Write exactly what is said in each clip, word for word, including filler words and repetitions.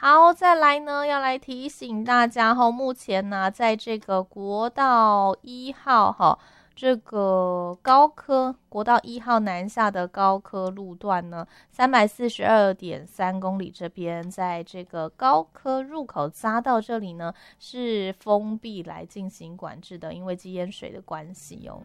好，再来呢，要来提醒大家哈，目前呢，在这个国道一号哈，这个高科国道一号南下的高科路段呢，三百四十二点三公里这边，在这个高科入口匝道这里呢，是封闭来进行管制的，因为积淹水的关系哦。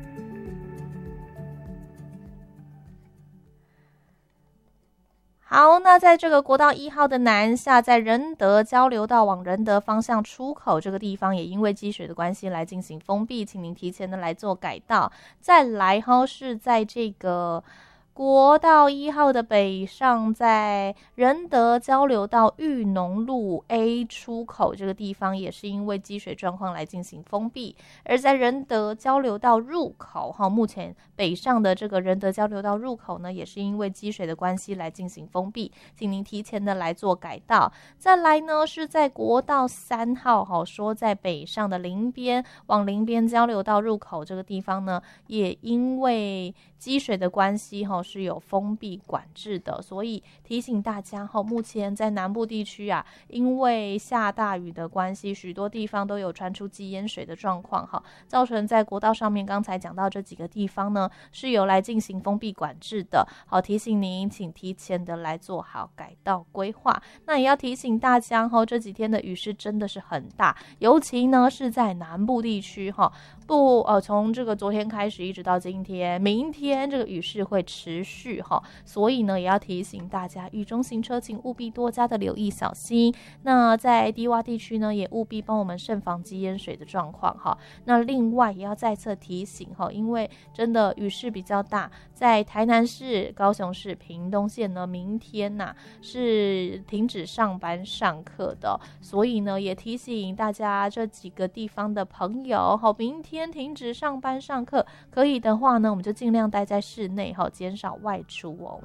好，那在这个国道一号的南下，在仁德交流道往仁德方向出口这个地方，也因为积水的关系来进行封闭，请您提前的来做改道。再来哈，是在这个国道一号的北上，在仁德交流道裕农路 A 出口这个地方，也是因为积水状况来进行封闭。而在仁德交流道入口哈，目前北上的这个仁德交流道入口呢，也是因为积水的关系来进行封闭，请您提前的来做改道。再来呢，是在国道三号哈，说在北上的林边往林边交流道入口这个地方呢，也因为积水的关系哈，是有封闭管制的，所以提醒大家哈，目前在南部地区啊，因为下大雨的关系，许多地方都有传出积淹水的状况哈，造成在国道上面刚才讲到这几个地方呢，是有来进行封闭管制的。好，提醒您，请提前的来做好改道规划。那也要提醒大家哈，这几天的雨势真的是很大，尤其呢是在南部地区哈，不呃，从这个昨天开始一直到今天，明天这个雨势会持续哈，所以呢也要提醒大家，雨中行车请务必多加的留意小心。那在低洼地区呢，也务必帮我们慎防积淹水的状况哈。那另外也要再次提醒哈，因为真的雨势比较大，在台南市、高雄市、屏东县呢，明天呐、啊、是停止上班上课的，所以呢也提醒大家这几个地方的朋友哈，明天停止上班上课，可以的话呢，我们就尽量待在室内哈，减少外出哦。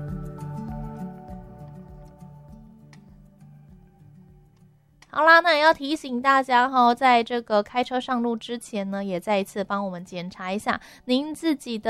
好啦，那也要提醒大家哈，在这个开车上路之前呢，也再一次帮我们检查一下您自己的